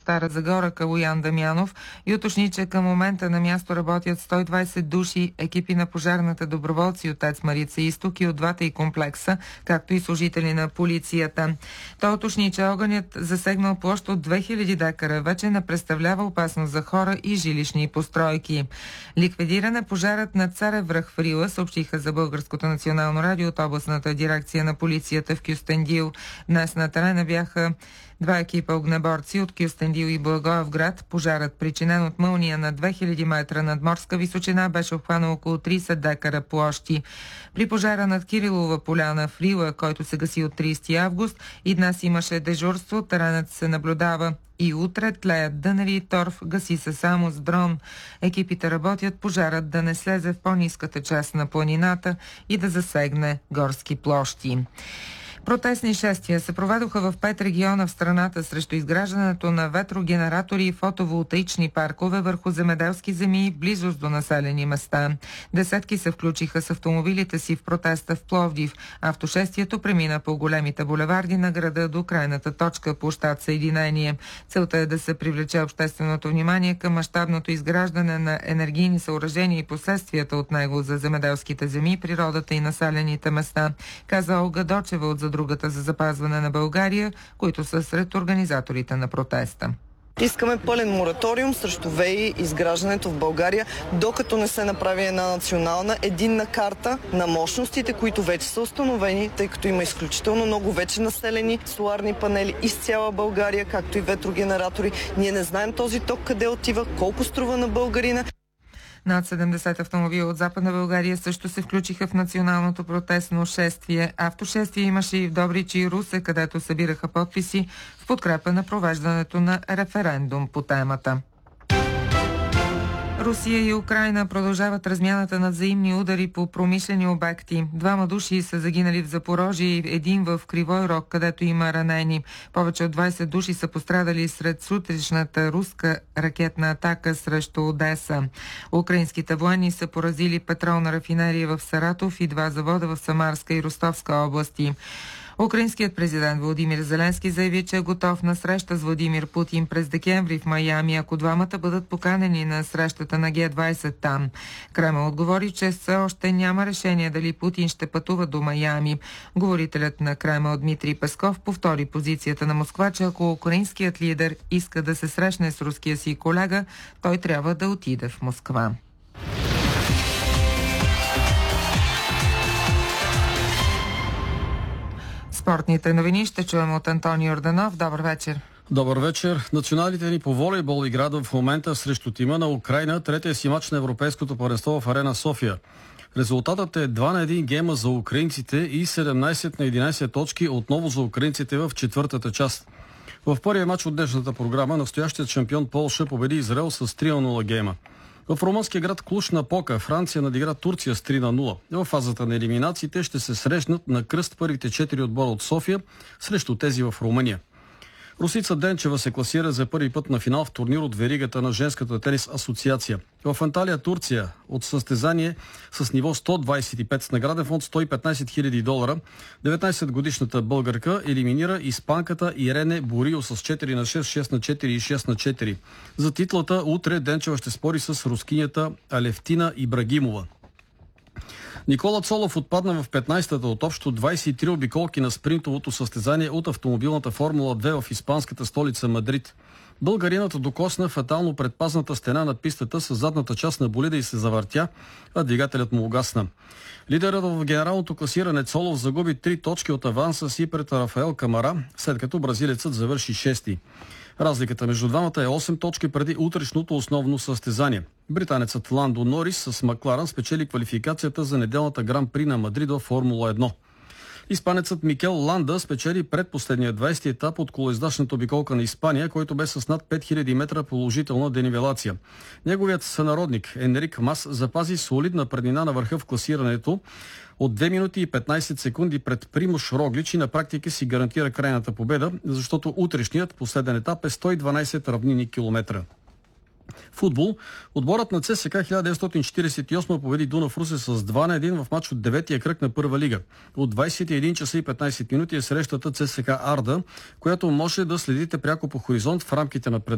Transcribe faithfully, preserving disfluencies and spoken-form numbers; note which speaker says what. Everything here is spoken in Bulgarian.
Speaker 1: Стара Загора Калоян Дамянов и уточни, че към момента на място работят сто и двадесет души, екипи на пожарната доброволци от ТЕЦ Марица Изток и от двата и комплекса, както и служители на полицията. Той уточни, че огънят, засегнал площ от две хиляди декара, вече не представлява опасност за хора и жилищни постройки. Ликвидиран е пожарът на Царев връх в Рила, съобщиха за Българското национално радио от областната дирекция на полицията в Кюстендил. Днес на терена бяха два екипа огнеборци от Кюстендил и Благоевград. Пожарът, причинен от мълния на две хиляди метра надморска височина, беше обхванал около тридесет декара площи. При пожара над Кирилова поляна в Рила, който се гаси от тридесети август, и днес имаше дежурство, теренът се наблюдава и утре, тлеят дънери и торф, гаси се само с дрон. Екипите работят пожарът да не слезе в по-ниската част на планината и да засегне горски площи. Протестни шествия се проведоха в пет региона в страната срещу изграждането на ветрогенератори и фотоволтаични паркове върху земеделски земи в близост до населени места. Десетки се включиха с автомобилите си в протеста в Пловдив. Автошествието премина по големите булеварди на града до крайната точка площад Съединение. Целта е да се привлече общественото внимание към мащабното изграждане на енергийни съоръжения и последствията от него за земеделските земи, природата и населените места, каза Олга Дочева от Другата за запазване на България, които са сред организаторите на протеста.
Speaker 2: Искаме пълен мораториум срещу ВЕИ изграждането в България, докато не се направи една национална единна карта на мощностите, които вече са установени, тъй като има изключително много вече населени соларни панели из цяла България, както и ветрогенератори. Ние не знаем този ток къде отива, колко струва на българина.
Speaker 1: Над седемдесет автомобила от Западна България също се включиха в националното протестно шествие. Автошествие имаше и в Добрич и Русе, където събираха подписи в подкрепа на провеждането на референдум по темата. Русия и Украйна продължават размяната на взаимни удари по промишлени обекти. Двама души са загинали в Запорожие и един в Кривой Рог, където има ранени. Повече от двадесет души са пострадали сред сутрешната руска ракетна атака срещу Одеса. Украинските военни са поразили петролна рафинерия в Саратов и два завода в Самарска и Ростовска области. Украинският президент Володимир Зеленски заяви, че е готов на среща с Владимир Путин през декември в Майами, ако двамата бъдат поканени на срещата на Ге двадесет там. Кремъл отговори, че все още няма решение дали Путин ще пътува до Майами. Говорителят на Кремъл Дмитрий Песков повтори позицията на Москва, че ако украинският лидер иска да се срещне с руския си колега, той трябва да отиде в Москва. Спортните новини ще чуем от Антони Орданов. Добър вечер.
Speaker 3: Добър вечер. Националите ни по волейбол играят в момента срещу тима на Украйна, третия си мач на Европейското първенство в Арена София. Резултатът е два на един гейма за украинците и седемнадесет на единадесет точки отново за украинците в четвъртата част. В първия мач от днешната програма настоящият шампион Полша победи Израел с три на нула гейма. В румънския град Клуж-Напока Франция надигра Турция с три на нула. В фазата на елиминациите ще се срещнат на кръст първите четири отбора от София срещу тези в Румъния. Русица Денчева се класира за първи път на финал в турнир от веригата на Женската тенис асоциация. В Анталия, Турция, от състезание с ниво сто двадесет и пет с награден фонд сто и петнадесет хиляди долара, деветнадесетгодишната българка елиминира испанката Ирене Борио с четири на шест, шест на четири и шест на четири. За титлата утре Денчева ще спори с рускинята Алевтина Ибрагимова. Никола Цолов отпадна в петнадесетата от общо двадесет и три обиколки на спринтовото състезание от автомобилната Формула две в испанската столица Мадрид. Българинът докосна фатално предпазната стена на пистата с задната част на болида и се завъртя, а двигателят му угасна. Лидерът в генералното класиране Цолов загуби три точки от аванса си пред Рафаел Камара, след като бразилецът завърши шести. Разликата между двамата е осем точки преди утрешното основно състезание. Британецът Ландо Норис с Макларен спечели квалификацията за неделната Гран-при на Мадрид в Формула едно. Испанецът Микел Ланда спечели предпоследния двадесети етап от колоиздачната обиколка на Испания, който бе с над пет хиляди метра положителна денивелация. Неговият сънародник Енрик Мас запази солидна преднина на върха в класирането от две минути и петнадесет секунди пред Примуш Роглич и на практика си гарантира крайната победа, защото утрешният последен етап е сто и дванадесет равнини километра. Футбол. Отборът на ЦСКА хиляда деветстотин четиридесет и осма победи Дунав Русе с два на един в матч от деветия кръг на първа лига. От двадесет и един часа и петнадесет минути е срещата ЦСКА Арда, която може да следите пряко по хоризонт в рамките на предаването